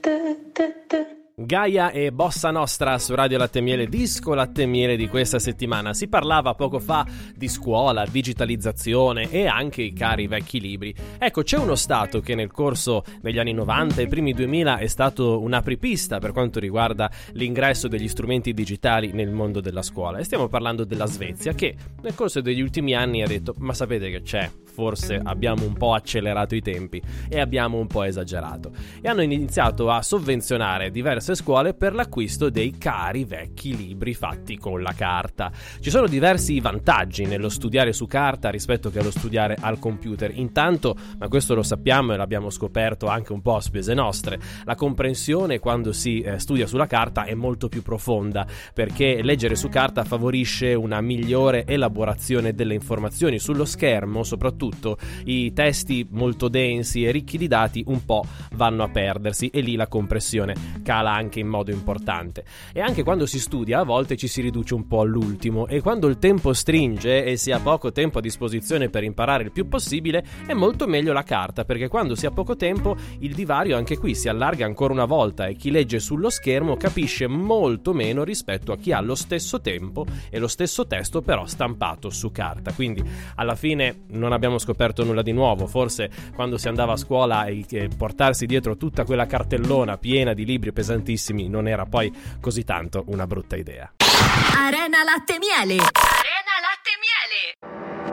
Gaia e Bossa Nostra su Radio Latte e Miele, disco Latte e Miele di questa settimana. Si parlava poco fa di scuola, digitalizzazione e anche i cari vecchi libri. Ecco, c'è uno stato che nel corso degli anni 90 e primi 2000 è stato un'apripista per quanto riguarda l'ingresso degli strumenti digitali nel mondo della scuola, e stiamo parlando della Svezia, che nel corso degli ultimi anni ha detto: ma sapete che c'è? Forse abbiamo un po' accelerato i tempi e abbiamo un po' esagerato, e hanno iniziato a sovvenzionare diverse scuole per l'acquisto dei cari vecchi libri fatti con la carta. Ci sono diversi vantaggi nello studiare su carta rispetto che allo studiare al computer. Intanto, ma questo lo sappiamo e l'abbiamo scoperto anche un po' a spese nostre, la comprensione quando si studia sulla carta è molto più profonda, perché leggere su carta favorisce una migliore elaborazione delle informazioni. Sullo schermo, soprattutto, i testi molto densi e ricchi di dati un po' vanno a perdersi, e lì la compressione cala anche in modo importante. E anche quando si studia a volte ci si riduce un po' all'ultimo, e quando il tempo stringe e si ha poco tempo a disposizione per imparare il più possibile, è molto meglio la carta, perché quando si ha poco tempo il divario anche qui si allarga ancora una volta, e chi legge sullo schermo capisce molto meno rispetto a chi ha lo stesso tempo e lo stesso testo però stampato su carta. Quindi alla fine non abbiamo scoperto nulla di nuovo. Forse quando si andava a scuola e portarsi dietro tutta quella cartellona piena di libri pesantissimi non era poi così tanto una brutta idea. Arena Latte e Miele.